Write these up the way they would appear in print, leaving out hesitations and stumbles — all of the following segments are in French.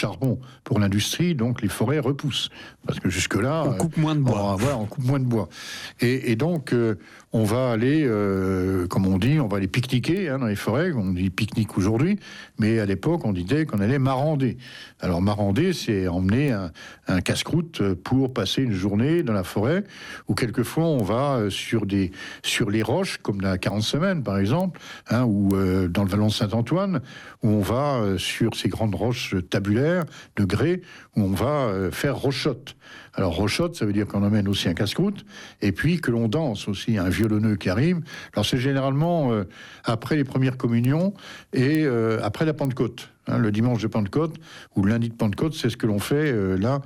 charbon pour l'industrie, donc les forêts repoussent. Parce que jusque-là... On coupe moins de bois. On coupe moins de bois. Et donc, on va aller, comme on dit, on va aller pique-niquer dans les forêts. On dit pique-nique aujourd'hui, mais à l'époque, on disait qu'on allait marander. Alors, marander, c'est emmener un casse-croûte pour passer une journée dans la forêt, où quelquefois, on va sur les roches, comme la 40 semaines, par exemple, ou dans le vallon de Saint-Antoine, où on va sur ces grandes roches tabulaires de grès, où on va faire rochotte. Alors, rochotte, ça veut dire qu'on emmène aussi un casse-croûte, et puis que l'on danse aussi, un violonneux qui arrive. Alors, c'est généralement après les premières communions et après la Pentecôte. Le dimanche de Pentecôte ou le lundi de Pentecôte, c'est ce que l'on fait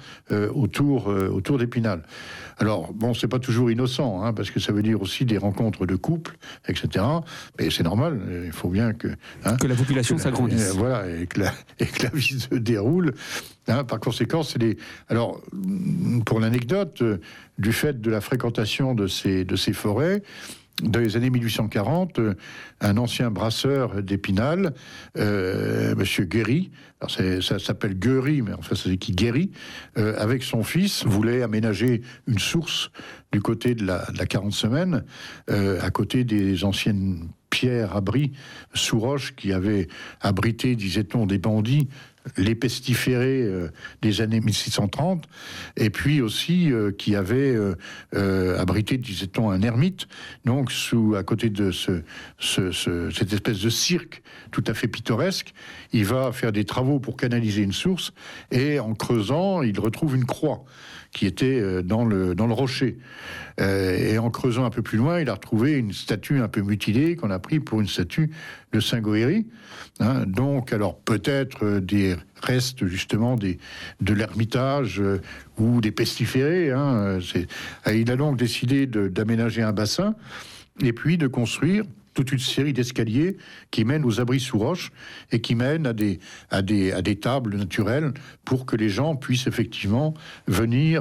autour d'Épinal. Alors, bon, c'est pas toujours innocent, parce que ça veut dire aussi des rencontres de couples, etc. Mais c'est normal, il faut bien que la population s'agrandisse. Voilà, et que la vie se déroule. Par conséquent, alors, pour l'anecdote, du fait de la fréquentation de ces forêts, dans les années 1840, un ancien brasseur d'Épinal, Monsieur Guéry, alors ça s'appelle Guéry, mais enfin c'est qui Guéry, avec son fils, voulait aménager une source du côté de la 40 semaines, à côté des anciennes pierres abris sous roche qui avaient abrité, disait-on, des bandits, les pestiférés des années 1630, et puis aussi qui avait abrité, disait-on, un ermite, donc à côté de cette espèce de cirque tout à fait pittoresque. Il va faire des travaux pour canaliser une source, et en creusant, il retrouve une croix qui était dans le rocher. Et en creusant un peu plus loin, il a retrouvé une statue un peu mutilée qu'on a pris pour une statue de Saint Goëri. Donc, alors peut-être des restes justement de l'ermitage ou des pestiférés. Il a donc décidé d'aménager un bassin et puis de construire toute une série d'escaliers qui mènent aux abris sous roche et qui mènent à des tables naturelles pour que les gens puissent effectivement venir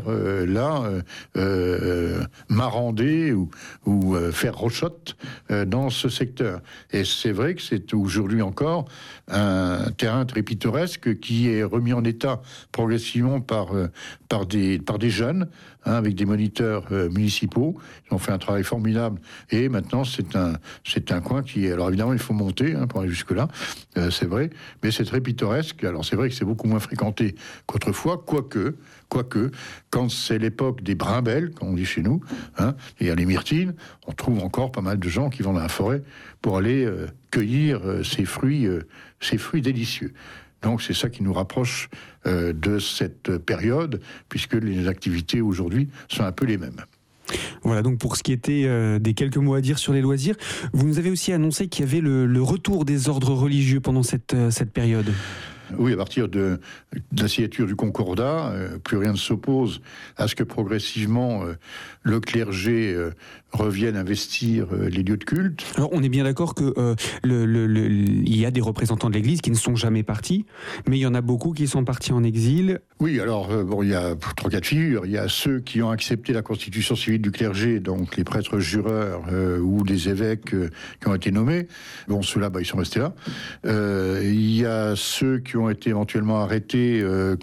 marander ou faire rochotte dans ce secteur. Et c'est vrai que c'est aujourd'hui encore un terrain très pittoresque qui est remis en état progressivement par des jeunes, avec des moniteurs municipaux. Ils ont fait un travail formidable et maintenant c'est un coin qui est... Alors évidemment, il faut monter pour aller jusque-là, c'est vrai, mais c'est très pittoresque. Alors c'est vrai que c'est beaucoup moins fréquenté qu'autrefois, quoique, quand c'est l'époque des brimbelles, comme on dit chez nous, et à les myrtilles, on trouve encore pas mal de gens qui vont dans la forêt pour aller cueillir ces fruits délicieux. Donc c'est ça qui nous rapproche de cette période, puisque les activités aujourd'hui sont un peu les mêmes. Voilà, donc pour ce qui était des quelques mots à dire sur les loisirs, vous nous avez aussi annoncé qu'il y avait le retour des ordres religieux pendant cette période. Oui, à partir de la signature du Concordat, plus rien ne s'oppose à ce que progressivement le clergé revienne investir les lieux de culte. Alors on est bien d'accord que il y a des représentants de l'Église qui ne sont jamais partis, mais il y en a beaucoup qui sont partis en exil. Oui, alors il y a trois cas de figure. Il y a ceux qui ont accepté la constitution civile du clergé, donc les prêtres jureurs ou des évêques qui ont été nommés. Bon, ceux-là, ils sont restés là. Il y a ceux qui ont été éventuellement arrêtés,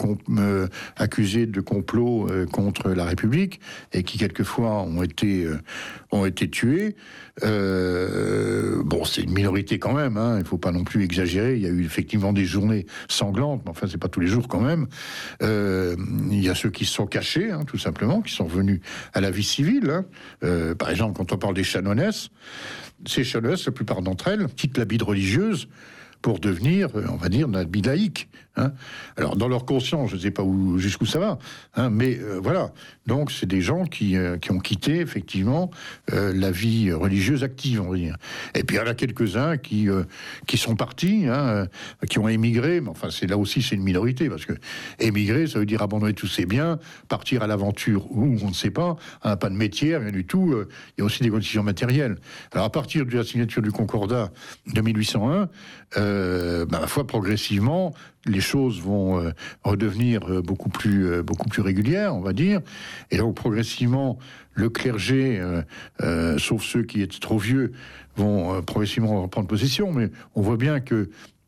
accusés de complot contre la République, et qui quelquefois ont été tués. Bon, c'est une minorité quand même, il ne faut pas non plus exagérer. Il y a eu effectivement des journées sanglantes, mais enfin, c'est pas tous les jours quand même. Il y a ceux qui se sont cachés, tout simplement, qui sont revenus à la vie civile. Par exemple, quand on parle des chanoinesses, ces chanoinesses, la plupart d'entre elles, quittent l'habit de religieuse pour devenir, on va dire, un habit laïque. Alors, dans leur conscience, je ne sais pas jusqu'où ça va, mais voilà. Donc, c'est des gens qui ont quitté, effectivement, la vie religieuse active, on va dire. Et puis, il y en a quelques-uns qui sont partis, qui ont émigré, mais enfin, là aussi, c'est une minorité, parce que émigrer, ça veut dire abandonner tous ses biens, partir à l'aventure où on ne sait pas, pas de métier, rien du tout. Il y a aussi des conditions matérielles. Alors, à partir de la signature du Concordat de 1801, ma foi, progressivement, les choses vont redevenir beaucoup plus régulières, on va dire. Et donc, progressivement, le clergé, sauf ceux qui étaient trop vieux, vont progressivement reprendre possession. Mais on voit bien que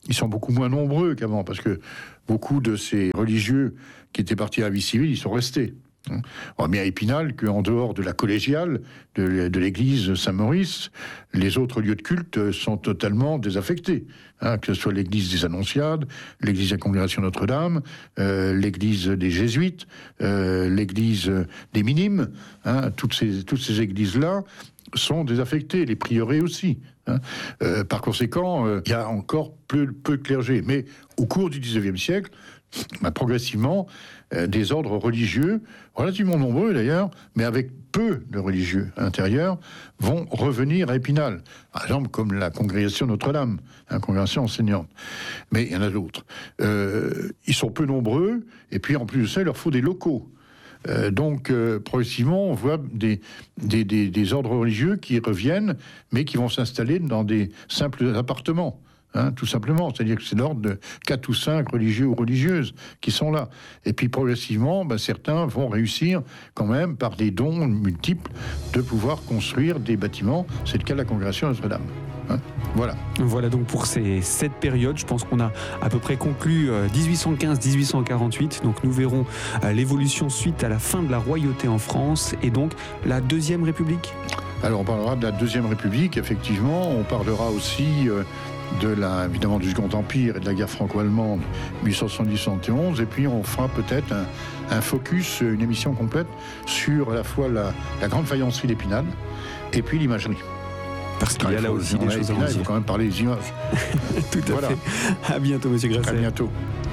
ils sont beaucoup moins nombreux qu'avant, parce que beaucoup de ces religieux qui étaient partis à la vie civile, ils sont restés. On voit bien à Épinal qu'en dehors de la collégiale, de l'église Saint-Maurice, les autres lieux de culte sont totalement désaffectés. Que ce soit l'église des Annonciades, l'église de la Congrégation Notre-Dame, l'église des Jésuites, l'église des Minimes, toutes ces églises-là sont désaffectées, les prieurés aussi. Par conséquent, il y a encore peu de clergé. Mais au cours du XIXe siècle, progressivement, des ordres religieux, relativement nombreux d'ailleurs, mais avec peu de religieux à l'intérieur, vont revenir à Épinal. Par exemple, comme la congrégation Notre-Dame, congrégation enseignante. Mais il y en a d'autres. Ils sont peu nombreux, et puis en plus de ça, il leur faut des locaux. Donc, progressivement, on voit des ordres religieux qui reviennent, mais qui vont s'installer dans des simples appartements. Tout simplement, c'est-à-dire que c'est l'ordre de 4 ou 5 religieux ou religieuses qui sont là. Et puis progressivement, certains vont réussir quand même, par des dons multiples, de pouvoir construire des bâtiments. C'est le cas de la congrégation Notre-Dame. Voilà. Voilà donc pour cette période, je pense qu'on a à peu près conclu 1815-1848. Donc nous verrons l'évolution suite à la fin de la royauté en France et donc la Deuxième République. Alors on parlera de la Deuxième République, effectivement. On parlera aussi évidemment du Second Empire et de la guerre franco-allemande 1870-71, et puis on fera peut-être un focus, une émission complète sur à la fois la grande faïencerie d'Épinal et puis l'imagerie. Parce qu'il y a là aussi des choses à dire. Il faut quand même parler des images. Tout à fait. À bientôt, monsieur Grasset. À bientôt.